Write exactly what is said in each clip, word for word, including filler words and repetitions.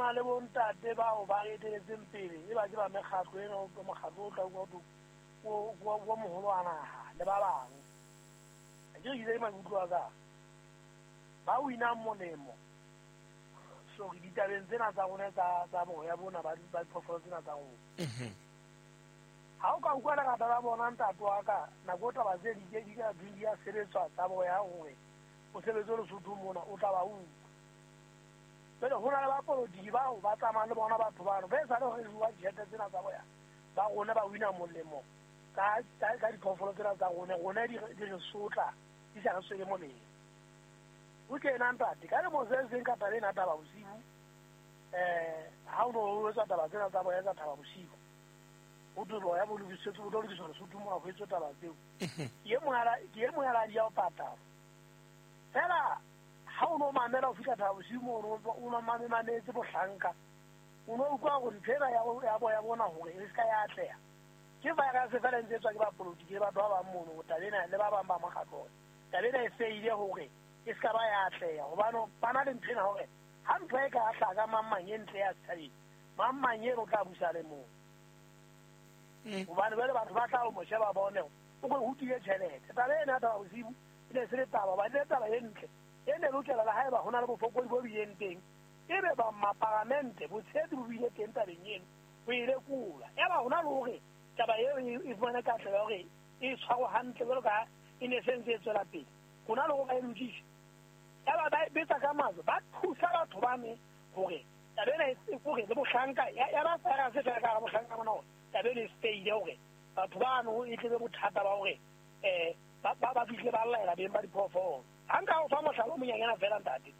na le bontate bao ba eteletseng pele e ba ke ba mekgatlo ena o mokgatlo o tla go go go moholo a naha le ba bang a ke ile ma utlwa ka ba wina molemo so ke ditabeng tsena tsa rona tsa tsa boya bona ba ba phofolo tsena tsa go ha o ka utlwa ka ba bona ntato wa ka na go tla ba tse di ke di ka di ya sebetswa tsa boya gore o sebetso le suthu mona o tla ba u pero hona le ba polotiki bao ba tsamaya le bona batho bano be sa le go bua tšhelete tsena tsa boya ba gone ba wina molemo ka ka diphoofolo tsena tsa gone gone di re sotla di sa re swele molemo o kena ntate ka le mo se seng ka taba ena taba bosibu eh ha o no etsa taba tsena tsa boya tsa taba bosibu o tlo ya bo lebisetse o tlo le tsona suthu mo a go etsa taba tseo ke mo ala ke mo ala dia o patala fela ha o no mamela o fika taba bosibu o no o no mame manetse bohlanka o no ukwa go dithera ya ya boya bona gore e ska ya tlea ke ba ga se fela ntse tswa ke ba polotiki ba ba ba mono o tabena le ba ba ba magatlo tabena e feile gore e ska ba ya tlea gobano bana le ntsena gore ha ntwe ka tla ka mamanye ntle ya tsari mamanye ro tla busa le mo gobane ba le batho ba tla o mo sheba bone o go hutiye tšhelete tabena taba bosibu ile se le taba ba le taba e ntle ene lo tlela la hae ba hona le bofokodi bo biyeng teng ebe ba maparamente bo tshedi bo bile teng tabeng eno o ile kula ya ba hona le hore taba e e bona ka tla hore e tshwaro hantle jalo ka in essence e tswela pele hona le go ba e lukise ya ba ba betsa ka mazo ba thusa batho ba me hore tabena e gore le bohlanka ya ba fara se fela ka bohlanka bona hore tabena e stay hore batho ba no e tle bothata ba hore eh ba ba fihle ba laela beng ba diphoofolo anka o fa mohlalo monyanyana fela ntate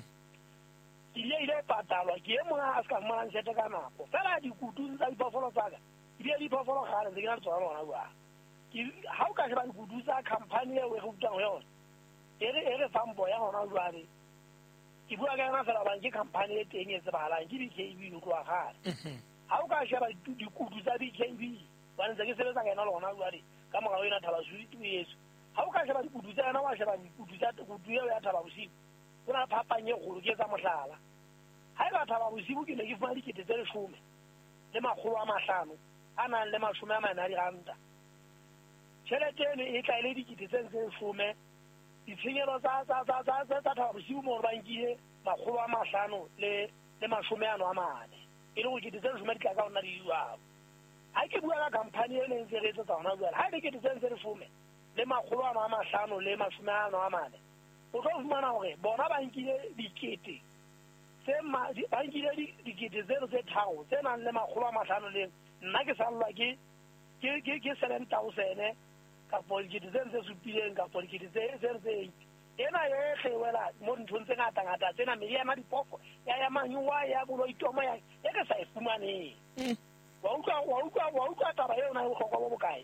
ile ile patalwa ke e mona a ska mmana ntse ka nako fela dikutu tsa diphoofolo tsa ka ile diphoofolo gale tse ke na tsona bona bua ke ha o ka se ba dikutu tsa company e we go utang yona ere ere fambo ya hona jwale ke bua ka yona fela ba ke company e teng e tsebahalang ke B K B o tloa gale ha o ka se ba dikutu tsa B K B ba ntse ke sebetsa ka yona le hona jwale ka mogao ena thaba suite o yeso ha o ka sheba dikutu tsa yona wa sheba dikutu tsa kutu eo ya thaba bosibu go na phapanye golo ke tsa mohlala ha e ba thaba bosibu ke ne ke fumana dikete tse lesome le makgolo a mahlano a nang le mashome a mane a diranta tšhelete eno e tla ile dikete tse tse lesome ditshenyelo tsa thaba bosibu mo ba nkile makgolo a mahlano le le mashome ano a mane e le go dikete tse lesome di tla ka ona di diwa ha ke bua ka company e leng tse re tsa tsona jwale ha dikete tse tse lesome le makgolo a mahlano le mashome a mane o tlo fumana gore bona ba nkile dikete tse ba nkile dikete zero tse tharo tse nang le makgolo a mahlano le nna ke sallwa ke ke ke seven thousand ka po dikete tse tse supileng ka po dikete tse tse tse ena ye tlewela mo nthong tse ngata ngata tsena meriana dipoko ya ya manyuwa ya bolo itomo ya e ke sa e fumane wa utlwa wa utlwa wa utlwa taba yona e bohlokwa bo bokae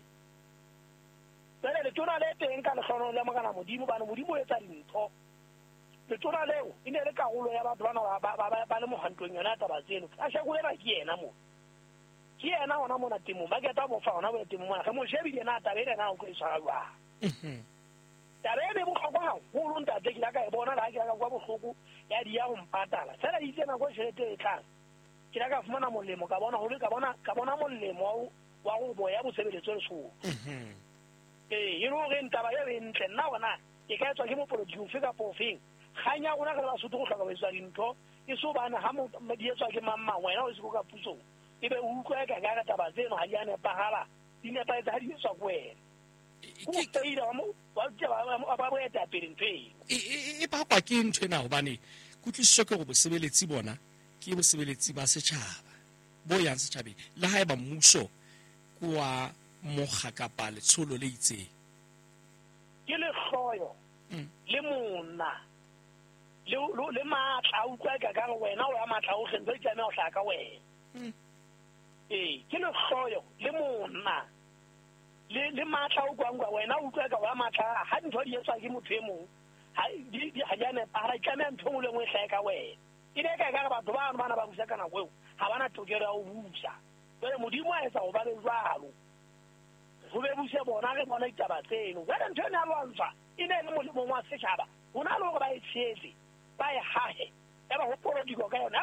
pele le tona le teng ka le hlono le magana modimo bana modimo e tsa dintho le tona leo e ne le karolo ya batho bana ba ba le mohantong yona taba tseno a shegolela ke yena mo ke yena ona mona temo ba ke ta mo fa ona bo temo mona ge mo shebile na taba ena na o go iswa jwa taba ene bo khokwa go lo ntate ke la ka e bona la ke la kwa bohloko ya di ya go mpatala sela itse na go tšhelete e tlang ke la ka fumana molemo ka bona go le ka bona ka bona molemo wa go boya bo sebeletso le so eh you know re ntaba ya be ntle nna bona ke ka etswa ke mo polotiki o feka pofeng ganya gona ga ba sotho go tlhoka ba iswa dintho e so bana ha mo di etswa ke mamma wena o se go ka puso e be o utlwa ka ga taba tseno ha di ane pagala di ne pa etsa ha di etswa go wena go tseira mo wa tsaba ba bo eta pele ntwe e ba kwa ke ntwe na hobane go tliswa ke go bosebeletsi bona ke bosebeletsi ba setšhaba bo yang setšhabeng le ha e ba mmuso kwa moga kapa letsholo le itseng ke le hloyo le monna le le matla o kwa ka ga wena o ya matla o gentse ke tsame o hlaka wena eh ke le hloyo le monna le le matla o kwa ngwa wena o kwa ka wa matla ha ntho di etswa ke motho e mong ha di di ha jana para ka me ntho le ngwe hlaka wena ine ka ga batho ba bana ba busa kana kweo ha bana tokelo o busa bere modimo a etsa go ba le jwalo go be buse bona re bona itaba tseno wena ntho ena lwantsha ine le molemo wa setšhaba hona le go ba e tshetse ba e hahe ya ba go polotiko ka yona